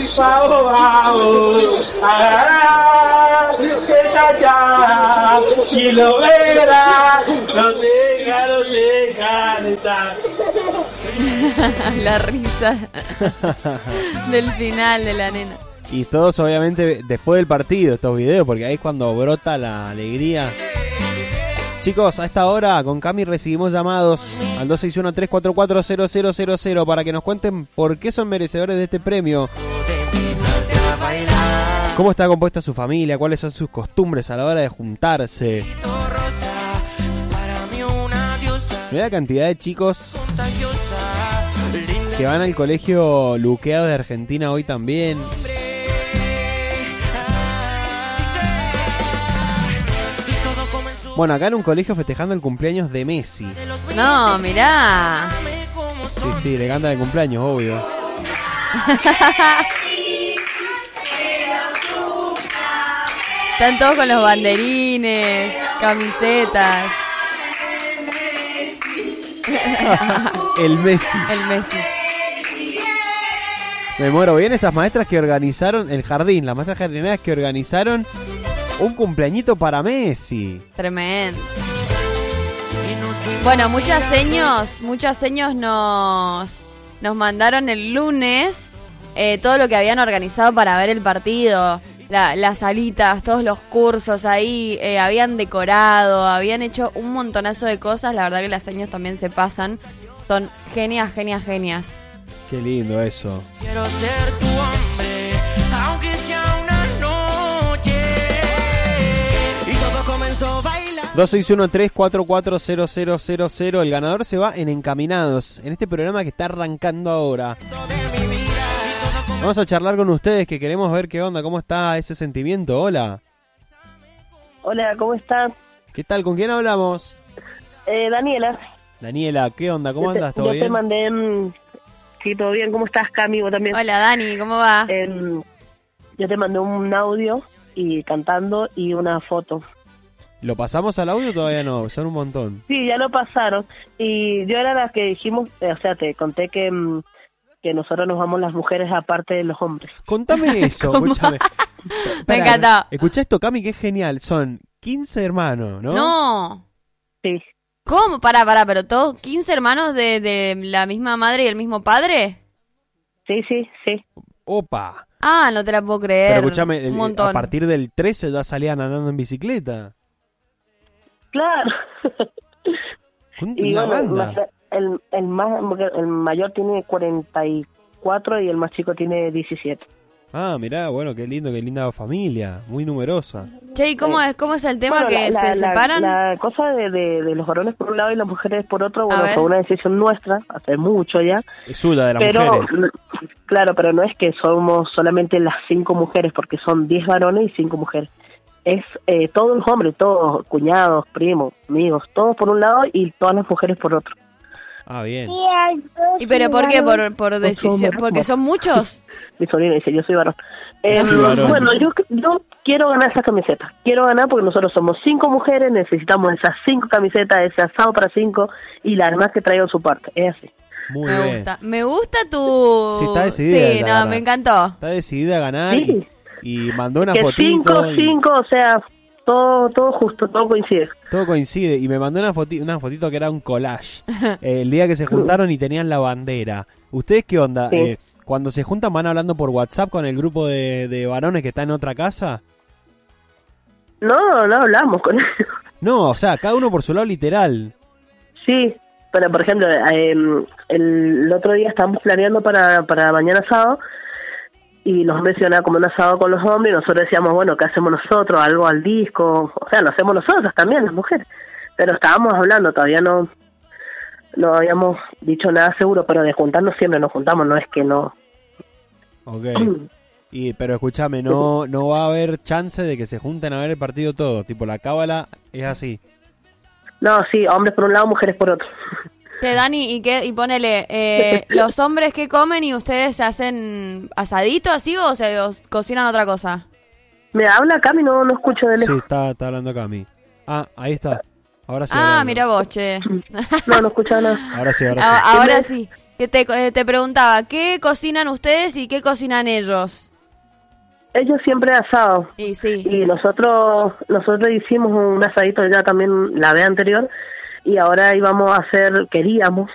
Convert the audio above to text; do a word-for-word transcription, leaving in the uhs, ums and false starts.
Vamos, vamos, a ya y lo verás, no deja, no deja de estar. La risa del final de la nena. Y todos obviamente después del partido estos videos, porque ahí es cuando brota la alegría. Chicos, a esta hora con Cami recibimos llamados al dos seis uno, tres cuatro cuatro, cero cero cero cero para que nos cuenten por qué son merecedores de este premio. ¿Cómo está compuesta su familia? ¿Cuáles son sus costumbres a la hora de juntarse? Mirá la cantidad de chicos que van al colegio luqueado de Argentina hoy también. Bueno, acá en un colegio festejando el cumpleaños de Messi. No, mirá. Sí, sí, le canta de cumpleaños, obvio. Están todos con los banderines, camisetas. El Messi. El Messi. Me muero bien esas maestras que organizaron el jardín, las maestras jardineras que organizaron un cumpleañito para Messi. Tremendo. Bueno, muchas seños, muchas seños nos, nos mandaron el lunes eh, todo lo que habían organizado para ver el partido. La, las salitas, todos los cursos ahí, eh, habían decorado, habían hecho un montonazo de cosas. La verdad que las señas también se pasan. Son genias, genias, genias. Qué lindo eso. Quiero ser tu hombre, aunque sea una noche. Y todo comenzó bailando. dos seis uno, tres cuatro cuatro, cero cero cero cero. El ganador se va en Encaminados, en este programa que está arrancando ahora. Vamos a charlar con ustedes, que queremos ver qué onda, cómo está ese sentimiento. Hola. Hola, ¿cómo están? ¿Qué tal? ¿Con quién hablamos? Eh, Daniela. Daniela, ¿qué onda? ¿Cómo Yo te- andas? ¿Todo yo bien? te mandé... mm, Sí, todo bien. ¿Cómo estás, Cami? ¿Vos también? Hola, Dani, ¿cómo va? Eh, yo te mandé un audio y cantando y una foto. ¿Lo pasamos al audio o todavía no? Son un montón. Sí, ya lo pasaron. Y yo era la que dijimos, eh, o sea, te conté que, mm, que nosotros nos vamos las mujeres aparte de los hombres. Contame eso, escúchame. Me encantó. Escuchá esto, Cami, que es genial. Son quince hermanos, ¿no? No. Sí. ¿Cómo? Pará, pará, pero todos quince hermanos de, de la misma madre y el mismo padre. Sí, sí, sí. Opa. Ah, no te la puedo creer. Pero escúchame, el- Un montón. a partir del trece ya salían andando en bicicleta. Claro. Y Una bueno, banda. más- el, el, más, el mayor tiene cuarenta y cuatro y el más chico tiene diecisiete. Ah, mirá, bueno, qué lindo, qué linda familia. Muy numerosa. Che, ¿y cómo es, cómo es el tema Bueno, que la- se la- separan? La, la cosa de, de, de los varones por un lado y las mujeres por otro, bueno, ver. fue una decisión nuestra, hace mucho ya. Es una de las Pero, mujeres. claro, pero no es que somos solamente las cinco mujeres, porque son diez varones y cinco mujeres. Es eh, todos los hombres, todos, cuñados, primos, amigos, todos por un lado y todas las mujeres por otro. Ah, bien. ¿Y pero por qué? ¿Por, por decisión? somos- ¿Porque son muchos? Mi sobrino dice, yo soy varón. Eh, Soy varón. Bueno, yo, yo quiero ganar esas camisetas. Quiero ganar porque nosotros somos cinco mujeres, necesitamos esas cinco camisetas, ese asado para cinco y las demás que traigan su parte. Es así. Muy Me bien. gusta. Me gusta tu... Sí, está decidida Sí, ella, no, ¿verdad? me encantó. Está decidida a ganar Sí. y, y mandó una Que fotito. cinco, y cinco, o sea, todo, todo justo, todo coincide. todo coincide. Y me mandó una, foti- una fotito que era un collage. Eh, el día que se juntaron y tenían la bandera. ¿Ustedes qué onda? Sí. Eh, cuando se juntan, ¿van hablando por WhatsApp con el grupo de, de varones que está en otra casa? No, no hablamos con ellos. No, o sea, cada uno por su lado literal. Sí, pero por ejemplo, eh, el, el otro día estábamos planeando para, para mañana sábado y los hombres iban a comer un asado con los hombres y nosotros decíamos, bueno, ¿qué hacemos nosotros? Algo al disco, o sea, lo hacemos nosotros también, las mujeres. Pero estábamos hablando, todavía no no habíamos dicho nada seguro, pero de juntarnos siempre nos juntamos, no es que no. Ok. Y, pero escúchame, no, no va a haber chance de que se junten a ver el partido todo. Tipo, la cábala es así. No, sí, hombres por un lado, mujeres por otro. Che, Dani, y, qué, y ponele, eh, ¿los hombres qué comen y ustedes se hacen asadito así o se o cocinan otra cosa? Me habla Cami, no, no escucho de Sí, lejos. está, está hablando Cami. Ah, ahí está. Ahora sí. Ah, hablando. mira vos, che. No, no escucho nada. Ahora sí, ahora sí. A- Ahora sí. Que te, eh, te preguntaba, ¿qué cocinan ustedes y qué cocinan ellos? Ellos siempre asado. Y sí. Y nosotros nosotros hicimos un asadito ya también la vez anterior y ahora íbamos a hacer, queríamos